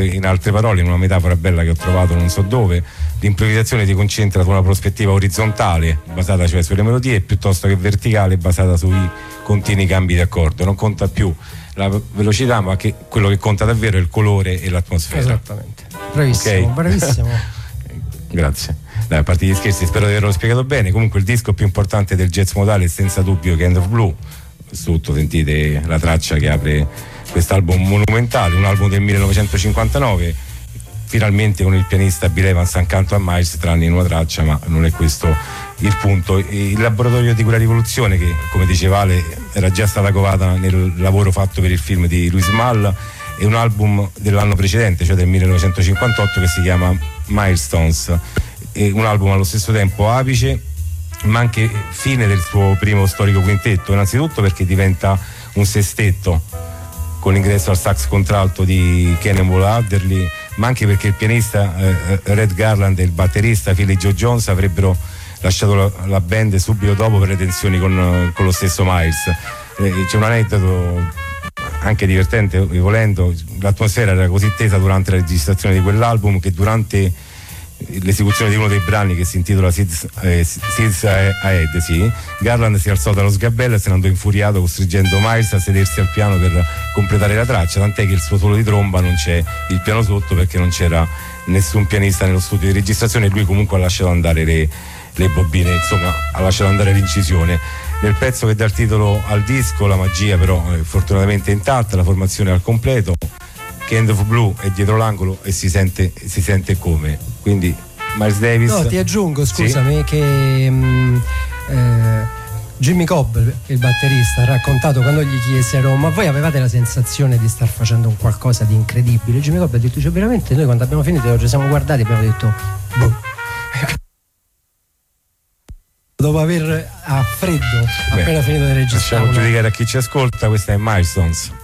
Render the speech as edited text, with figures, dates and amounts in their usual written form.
in altre parole, in una metafora bella che ho trovato non so dove, l'improvvisazione si concentra su una prospettiva orizzontale basata cioè sulle melodie, piuttosto che verticale basata sui continui cambi di accordo. Non conta più la velocità, ma che quello che conta davvero è il colore e l'atmosfera. Esattamente, bravissimo, Okay? bravissimo. Grazie. Dai, a parte gli scherzi, spero di averlo spiegato bene. Comunque il disco più importante del jazz modale è senza dubbio Kind of Blue. Sotto sentite la traccia che apre quest'album monumentale, un album del 1959, finalmente con il pianista Bill Evans accanto a Miles, tranne in una traccia, ma non è questo il punto. Il laboratorio di quella rivoluzione, che come diceva Ale era già stata covata nel lavoro fatto per il film di Louis Malle, è un album dell'anno precedente, cioè del 1958, che si chiama Milestones. È un album allo stesso tempo apice ma anche fine del suo primo storico quintetto, innanzitutto perché diventa un sestetto con l'ingresso al sax contralto di Cannonball Adderley, ma anche perché il pianista Red Garland e il batterista Philly Joe Jones avrebbero lasciato la band subito dopo per le tensioni con lo stesso Miles. C'è un aneddoto anche divertente, volendo. L'atmosfera era così tesa durante la registrazione di quell'album che durante l'esecuzione di uno dei brani, che si intitola Seeds Ahead, sì, Garland si alzò dallo sgabello e se ne andò infuriato, costringendo Miles a sedersi al piano per completare la traccia, tant'è che il suo solo di tromba non c'è il piano sotto perché non c'era nessun pianista nello studio di registrazione, e lui comunque ha lasciato andare le bobine, insomma ha lasciato andare l'incisione. Nel pezzo che dà il titolo al disco la magia però è fortunatamente intatta, la formazione al completo. Kind of Blue è dietro l'angolo e si sente come, quindi Miles Davis. No, ti aggiungo, scusami, sì, che Jimmy Cobb, il batterista, ha raccontato quando gli chiesero: ma voi avevate la sensazione di star facendo un qualcosa di incredibile? Jimmy Cobb ha detto: cioè, veramente noi quando abbiamo finito ci siamo guardati e abbiamo detto boh. Dopo aver a freddo appena finito di registrare. Lasciamo giudicare a chi ci ascolta. Questa è Milestones.